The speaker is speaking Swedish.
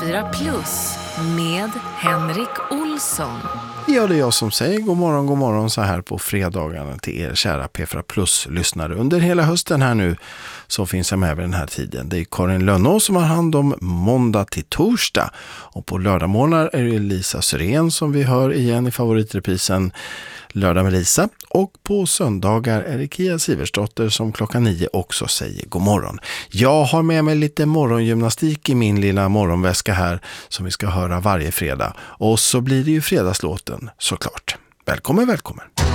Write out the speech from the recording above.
P4 Plus med Henrik Olsson. Ja, det är jag som säger god morgon så här på fredagarna till er kära P4 Plus-lyssnare. Under hela hösten här nu så finns jag med vid den här tiden. Det är Karin Lönnå som har hand om måndag till torsdag. Och på lördagmorgnar är det Lisa Syrén som vi hör igen i favoritreprisen Lördag med Lisa. Och på söndagar är det Kia Siversdotter som 9 också säger god morgon. Jag har med mig lite morgongymnastik i min lilla morgonväska här som vi ska höra varje fredag. Och så blir det ju fredagslåten såklart. Välkommen.